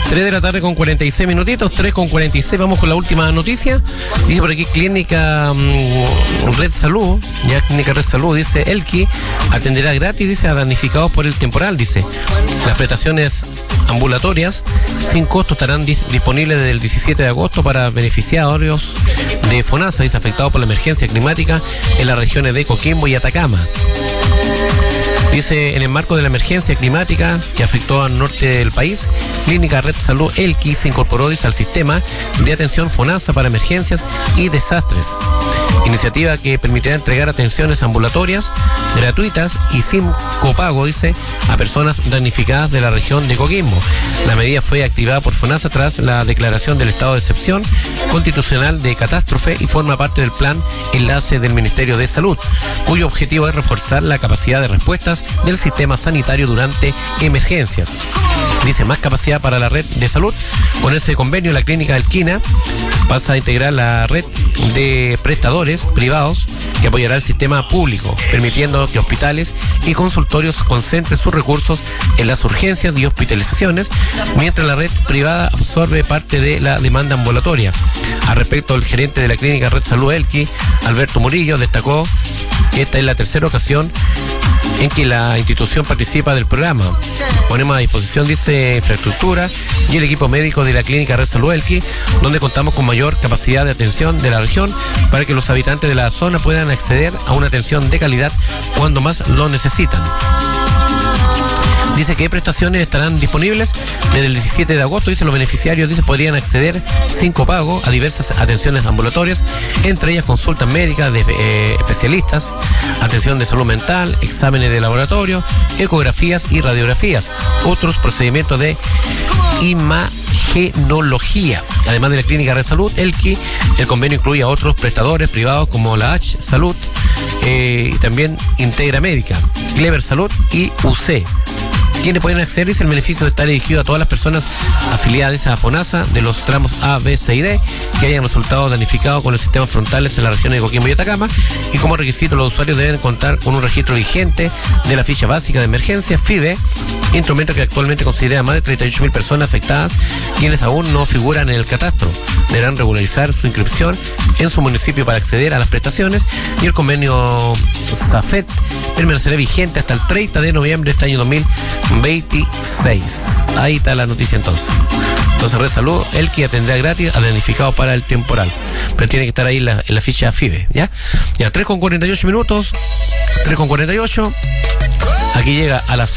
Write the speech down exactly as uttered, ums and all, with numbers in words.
tres de la tarde con cuarenta y seis minutitos, tres con cuarenta y seis, vamos con la última noticia. Dice por aquí Clínica um, Red Salud, ya Clínica Red Salud, dice Elqui atenderá gratis, dice, a damnificados por el temporal, dice. Las prestaciones ambulatorias sin costo estarán dis- disponibles desde el diecisiete de agosto para beneficiarios de FONASA, dice, afectados por la emergencia climática en las regiones de Coquimbo y Atacama. Dice, en el marco de la emergencia climática que afectó al norte del país, Clínica Red Salud Elqui se incorporó, dice, al sistema de atención FONASA para emergencias y desastres. Iniciativa que permitirá entregar atenciones ambulatorias gratuitas y sin copago, dice, a personas damnificadas de la región de Coquimbo. La medida fue activada por FONASA tras la declaración del estado de excepción constitucional de catástrofe y forma parte del plan Enlace del Ministerio de Salud, cuyo objetivo es reforzar la capacidad de respuestas del sistema sanitario durante emergencias. Dice, más capacidad para la red de salud. Con ese convenio, la clínica Elquina pasa a integrar la red de prestadores privados que apoyará el sistema público, permitiendo que hospitales y consultorios concentren sus recursos en las urgencias y hospitalizaciones, mientras la red privada absorbe parte de la demanda ambulatoria. Al respecto, el gerente de la clínica Red Salud Elqui, Alberto Murillo, destacó que esta es la tercera ocasión en que la institución participa del programa. Ponemos a disposición, dice, infraestructura y el equipo médico de la clínica Red Salud Elqui, donde contamos con mayor capacidad de atención de la región para que los habitantes de la zona puedan acceder a una atención de calidad cuando más lo necesitan. Dice que prestaciones estarán disponibles desde el diecisiete de agosto. Dice, los beneficiarios, dice, podrían acceder sin copago a diversas atenciones ambulatorias, entre ellas consultas médicas de eh, especialistas, atención de salud mental, exámenes de laboratorio, ecografías y radiografías, otros procedimientos de imagenología. Además de la clínica Red Salud Elqui, el convenio incluye a otros prestadores privados como la H Salud, eh, y también Integra Médica, Clever Salud y U C. Quienes pueden acceder, dice, el beneficio está dirigido a todas las personas afiliadas a FONASA de los tramos A, B, C y D que hayan resultado damnificados con los sistemas frontales en la región de Coquimbo y Atacama, y como requisito los usuarios deben contar con un registro vigente de la ficha básica de emergencia, FIBE, instrumento que actualmente considera más de treinta y ocho mil personas afectadas, quienes aún no figuran en el catastro. Deberán regularizar su inscripción en su municipio para acceder a las prestaciones, y el convenio SAFET permanecerá vigente hasta el treinta de noviembre de este año dos mil veintiséis. Ahí está la noticia entonces. Entonces, Red Salud Elqui atendrá gratis al damnificado para el temporal, pero tiene que estar ahí en la, en la ficha FIBE, ¿ya? Ya, tres con cuarenta y ocho minutos, tres con cuarenta y ocho. Aquí llega a las